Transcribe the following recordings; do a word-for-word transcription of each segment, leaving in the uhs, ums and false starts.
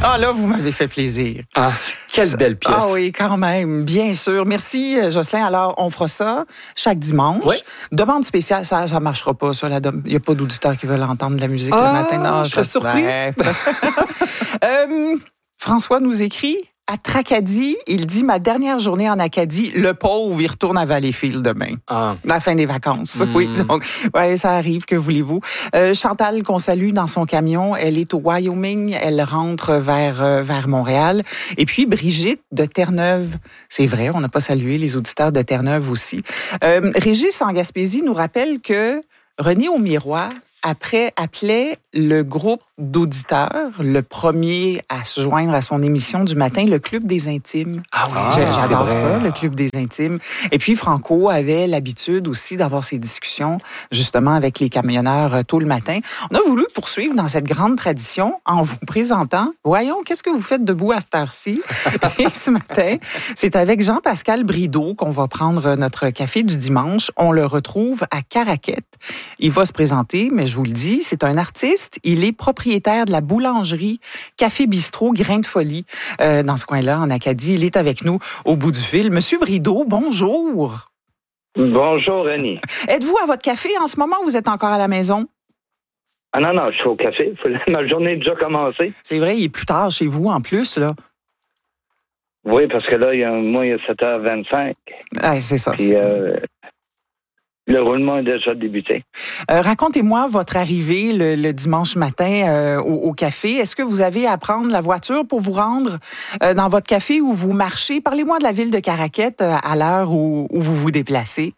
Ah là, vous m'avez fait plaisir. Ah, quelle belle pièce. Ah oui, quand même, bien sûr. Merci, Jocelyn. Alors, on fera ça chaque dimanche. Oui. Demande spéciale, ça ne marchera pas, ça. Il n'y a pas d'auditeurs qui veulent entendre de la musique ah, le matin. Non, je serais surpris. euh, François nous écrit... À Tracadie, il dit « Ma dernière journée en Acadie, le pauvre, il retourne à Valleyfield demain. Ah. » À la fin des vacances, mm. oui. Donc, ouais, ça arrive, que voulez-vous. Euh, Chantal, qu'on salue dans son camion, elle est au Wyoming. Elle rentre vers, euh, vers Montréal. Et puis, Brigitte de Terre-Neuve. C'est vrai, on n'a pas salué les auditeurs de Terre-Neuve aussi. Euh, Régis, en Gaspésie, nous rappelle que René Aumirois, après, appelait le groupe d'auditeurs, le premier à se joindre à son émission du matin, le Club des Intimes. Ah oui, j'adore ça, le Club des Intimes. Et puis, Franco avait l'habitude aussi d'avoir ces discussions, justement, avec les camionneurs tôt le matin. On a voulu poursuivre dans cette grande tradition en vous présentant, voyons, qu'est-ce que vous faites debout à cette heure-ci? Et ce matin, c'est avec Jean-Pascal Brideau qu'on va prendre notre café du dimanche. On le retrouve à Caraquette. Il va se présenter, mais je vous le dis, c'est un artiste. Il est propriétaire de la boulangerie Café Bistrot Grain de Folie euh, dans ce coin-là, en Acadie. Il est avec nous au bout du fil. Monsieur Brideau, bonjour. Bonjour, René. Êtes-vous à votre café en ce moment ou vous êtes encore à la maison? Ah non, non, je suis au café. Ma journée est déjà commencée. C'est vrai, il est plus tard chez vous en plus, là. Oui, parce que là, il y a, moi, il est sept heures vingt-cinq. Ah, c'est ça. Puis, euh, le roulement est déjà débuté. Euh, racontez-moi votre arrivée le, le dimanche matin euh, au, au café. Est-ce que vous avez à prendre la voiture pour vous rendre euh, dans votre café ou vous marchez? Parlez-moi de la ville de Caraquette euh, à l'heure où, où vous vous déplacez.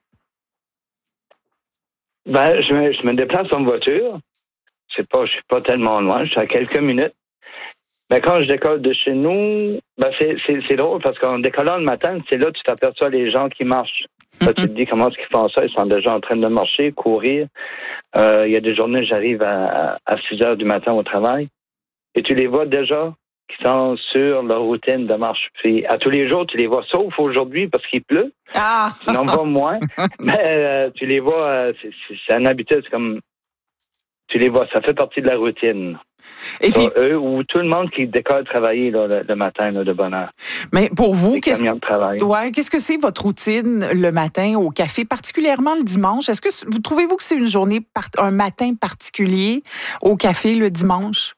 Ben, je me, je me déplace en voiture. C'est pas, je suis pas tellement loin. Je suis à quelques minutes. Ben, quand je décolle de chez nous, ben, c'est, c'est, c'est drôle parce qu'en décollant le matin, c'est là que tu t'aperçois les gens qui marchent. Là, tu te dis comment est-ce qu'ils font ça? Ils sont déjà en train de marcher, courir. Euh, il y a des journées, j'arrive à, à six heures du matin au travail. Et tu les vois déjà qui sont sur leur routine de marche. Puis à tous les jours, tu les vois, sauf aujourd'hui parce qu'il pleut. Ah! Tu n'en vois moins. Mais euh, tu les vois, euh, c'est, c'est, c'est une habitude, c'est comme... Tu les vois, ça fait partie de la routine. Et puis, eux ou tout le monde qui décolle travailler là, le, le matin là, de bonne heure. Mais pour vous, qu'est-ce, de ouais, qu'est-ce que c'est votre routine le matin au café, particulièrement le dimanche? Est-ce que vous trouvez-vous que c'est une journée, un matin particulier au café le dimanche?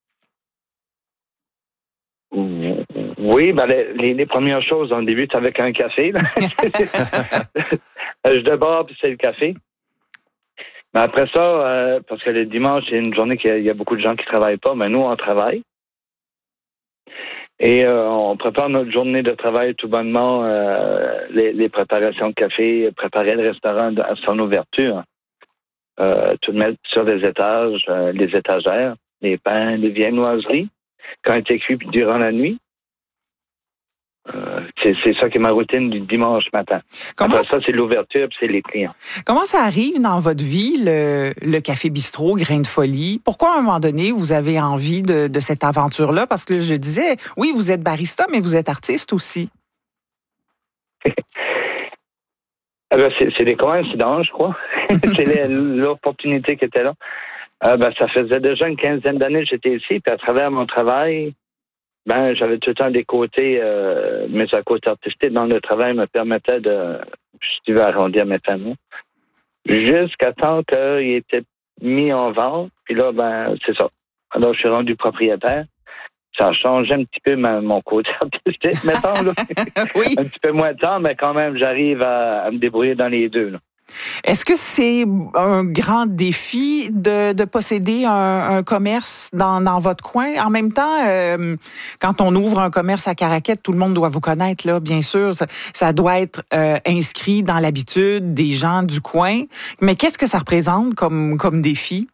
Oui, ben les, les premières choses, on débute avec un café. Là. Je déborde, puis c'est le café. Mais après ça, euh, parce que le dimanche, c'est une journée qu'il y a, il y a beaucoup de gens qui ne travaillent pas, mais nous, on travaille. Et euh, on prépare notre journée de travail tout bonnement, euh, les, les préparations de café, préparer le restaurant à son ouverture, euh, tout mettre sur les étages, euh, les étagères, les pains, les viennoiseries, quand ils étaient cuits durant la nuit. Euh, c'est, c'est ça qui est ma routine du dimanche matin. Comment Après ça, c'est l'ouverture puis c'est les clients. Comment ça arrive dans votre vie, le, le Café Bistrot, Grain de Folie? Pourquoi, à un moment donné, vous avez envie de, de cette aventure-là? Parce que je disais, oui, vous êtes barista, mais vous êtes artiste aussi. Alors, c'est, c'est des coïncidences, je crois. C'est les, l'opportunité qui était là. Euh, ben, ça faisait déjà une quinzaine d'années que j'étais ici, puis à travers mon travail... Ben, j'avais tout le temps des côtés, euh, mes à côté artistiques dans le travail me permettait de, je devais arrondir mes panneaux, jusqu'à temps qu'il était mis en vente. Puis là, ben, c'est ça. Alors, je suis rendu propriétaire. Ça a changé un petit peu ma, mon côté artistique, mettons, là. Oui. Un petit peu moins de temps, mais quand même, j'arrive à, à me débrouiller dans les deux, là. Est-ce que c'est un grand défi de, de posséder un, un commerce dans, dans votre coin? En même temps, euh, quand on ouvre un commerce à Caraquette, tout le monde doit vous connaître, là, bien sûr. Ça, ça doit être euh, inscrit dans l'habitude des gens du coin. Mais qu'est-ce que ça représente comme, comme défi?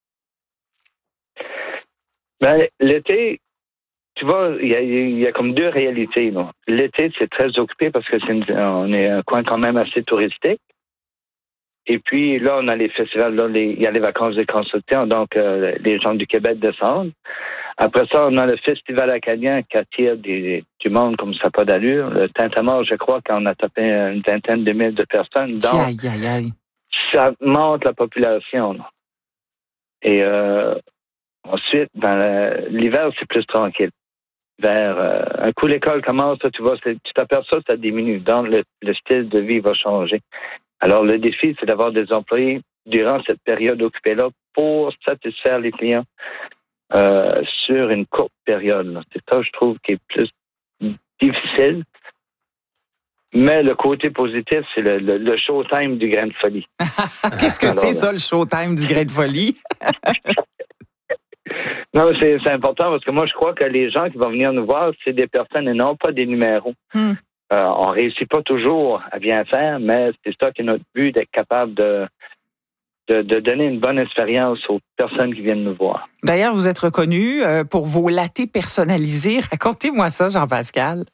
Ben, l'été, tu vois, il y a, y a comme deux réalités, là. L'été, c'est très occupé parce que c'est une, on est un coin quand même assez touristique. Et puis là, on a les festivals, là, il y a les vacances des constructeurs, donc euh, les gens du Québec descendent. Après ça, on a le festival acadien qui attire des, du monde comme ça, pas d'allure. Le Tintamarre, je crois qu'on a tapé une vingtaine de mille de personnes. Donc, aïe, aïe, aïe. Ça monte la population, là. Et euh, ensuite, ben, l'hiver, c'est plus tranquille. vers euh, un coup l'école commence, tu vois, tu t'aperçois que ça diminue. Donc, le, le style de vie va changer. Alors, le défi, c'est d'avoir des employés durant cette période occupée-là pour satisfaire les clients euh, sur une courte période. Là. C'est ça, je trouve, qui est plus difficile. Mais le côté positif, c'est le, le, le showtime du grain de folie. Qu'est-ce que Alors, c'est, ça, le showtime du grain de folie? Non, c'est, c'est important parce que moi, je crois que les gens qui vont venir nous voir, c'est des personnes et non pas des numéros. Hmm. Euh, on ne réussit pas toujours à bien faire, mais c'est ça qui est notre but, d'être capable de, de, de donner une bonne expérience aux personnes qui viennent nous voir. D'ailleurs, vous êtes reconnu euh, pour vos lattés personnalisés. Racontez-moi ça, Jean-Pascal.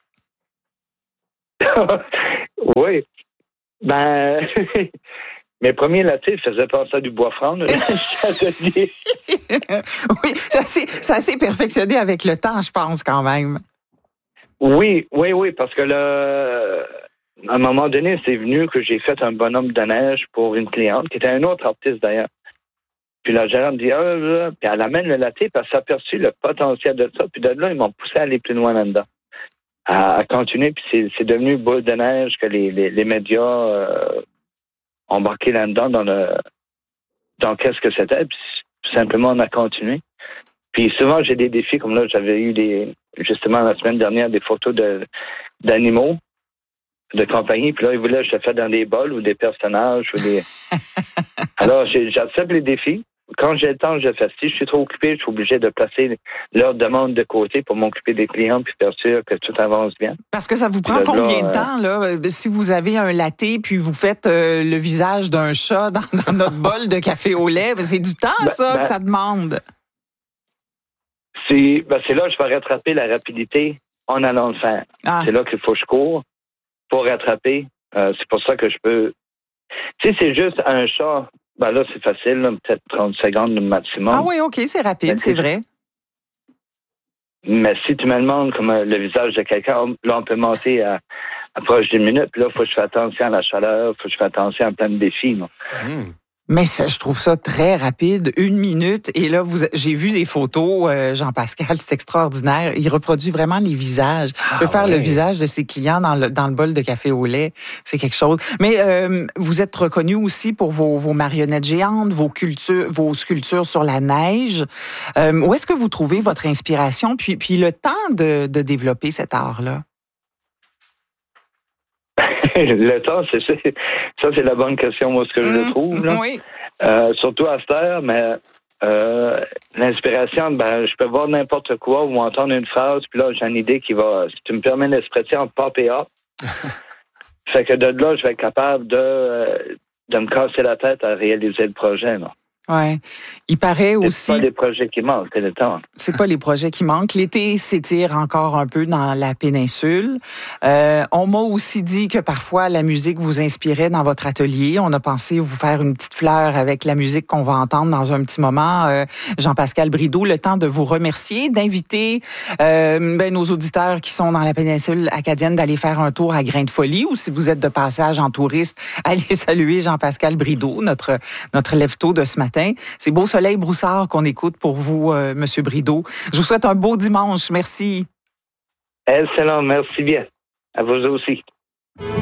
Oui. Ben, mes premiers lattés faisaient penser à du bois franc. Oui, c'est assez, c'est assez perfectionné avec le temps, je pense, quand même. Oui, oui, oui, parce que là, à un moment donné, c'est venu que j'ai fait un bonhomme de neige pour une cliente, qui était un autre artiste d'ailleurs. Puis la gérante dit, ah, là, puis elle amène le latte, puis elle s'est aperçue le potentiel de ça, puis de là, ils m'ont poussé à aller plus loin là-dedans. À, à continuer, puis c'est, c'est devenu boule de neige que les, les, les médias euh, ont embarqué là-dedans dans le dans qu'est-ce que c'était, puis tout simplement on a continué. Puis souvent j'ai des défis, comme là j'avais eu des justement la semaine dernière des photos de d'animaux de compagnie, puis là ils voulaient que je le fasse dans des bols ou des personnages ou des. Alors j'ai, j'accepte les défis. Quand j'ai le temps, je le fais. Si je suis trop occupé, je suis obligé de placer leur demande de côté pour m'occuper des clients puis faire sûr que tout avance bien. Parce que ça vous prend combien de temps, là? Si vous avez un latte puis vous faites euh, le visage d'un chat dans, dans notre bol de café au lait, c'est du temps, ben, ça, ben, que ça demande. C'est, ben, c'est là que je vais rattraper la rapidité en allant le faire. Ah. C'est là qu'il faut que je cours pour rattraper. Euh, c'est pour ça que je peux... Si c'est juste un chat... Ben là, c'est facile, là, peut-être trente secondes le maximum. Ah oui, OK, c'est rapide, mais c'est vrai. Mais si tu me demandes comme le visage de quelqu'un, là, on peut monter à, à proche d'une minute, puis là, il faut que je fasse attention à la chaleur, il faut que je fasse attention à plein de défis. Mmh. Mais ça, je trouve ça très rapide, une minute. Et là, vous, j'ai vu des photos, euh, Jean-Pascal, c'est extraordinaire. Il reproduit vraiment les visages. Il peut ah, faire ouais. le visage de ses clients dans le, dans le bol de café au lait. C'est quelque chose. Mais euh, vous êtes reconnu aussi pour vos, vos marionnettes géantes, vos, cultures, vos sculptures sur la neige. Euh, où est-ce que vous trouvez votre inspiration, puis, puis le temps de, de développer cet art-là? Le temps, c'est, c'est ça, c'est la bonne question, moi, ce que je mmh, le trouve. Là. Oui. Euh, surtout à cette heure, mais euh, l'inspiration, ben, je peux voir n'importe quoi ou entendre une phrase, puis là, j'ai une idée qui va, si tu me permets l'expression, pop et hop. Fait que de là, je vais être capable de, de me casser la tête à réaliser le projet. Là. Ouais. Il paraît aussi. C'est pas les projets qui manquent, c'est le temps. C'est pas les projets qui manquent. L'été s'étire encore un peu dans la péninsule. Euh, on m'a aussi dit que parfois la musique vous inspirait dans votre atelier. On a pensé vous faire une petite fleur avec la musique qu'on va entendre dans un petit moment. Euh, Jean-Pascal Brideau, le temps de vous remercier, d'inviter euh, ben, nos auditeurs qui sont dans la péninsule acadienne d'aller faire un tour à Grain de Folie, ou si vous êtes de passage en touriste, allez saluer Jean-Pascal Brideau, notre notre lève-tôt de ce matin. C'est Beau Soleil Broussard qu'on écoute pour vous, euh, Monsieur Brideau. Je vous souhaite un beau dimanche. Merci. Excellent. Merci bien. À vous aussi.